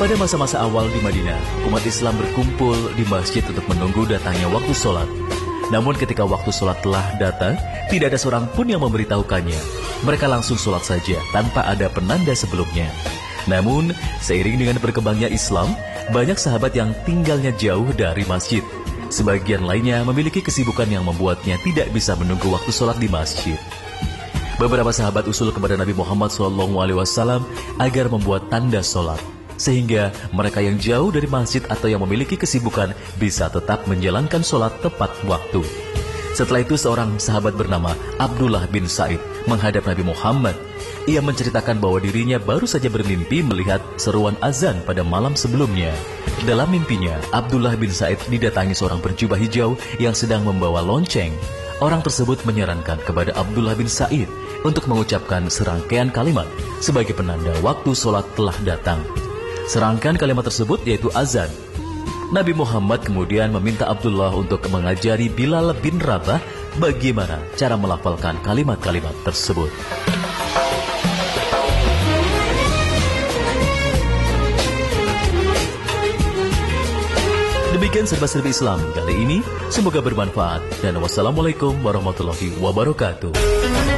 Pada masa-masa awal di Madinah, umat Islam berkumpul di masjid untuk menunggu datangnya waktu sholat. Namun ketika waktu sholat telah datang, tidak ada seorang pun yang memberitahukannya. Mereka langsung sholat saja tanpa ada penanda sebelumnya. Namun, seiring dengan berkembangnya Islam, banyak sahabat yang tinggalnya jauh dari masjid. Sebagian lainnya memiliki kesibukan yang membuatnya tidak bisa menunggu waktu sholat di masjid. Beberapa sahabat usul kepada Nabi Muhammad SAW agar membuat tanda sholat, sehingga mereka yang jauh dari masjid atau yang memiliki kesibukan bisa tetap menjalankan sholat tepat waktu. Setelah itu seorang sahabat bernama Abdullah bin Sa'id menghadap Nabi Muhammad. Ia menceritakan bahwa dirinya baru saja bermimpi melihat seruan azan pada malam sebelumnya. Dalam mimpinya, Abdullah bin Sa'id didatangi seorang berjubah hijau yang sedang membawa lonceng. Orang tersebut menyarankan kepada Abdullah bin Sa'id untuk mengucapkan serangkaian kalimat sebagai penanda waktu sholat telah datang. Serangkaian kalimat tersebut yaitu azan. Nabi Muhammad kemudian meminta Abdullah untuk mengajari Bilal bin Rabah bagaimana cara melafalkan kalimat-kalimat tersebut. Demikian serba-serbi Islam kali ini. Semoga bermanfaat dan wassalamualaikum warahmatullahi wabarakatuh.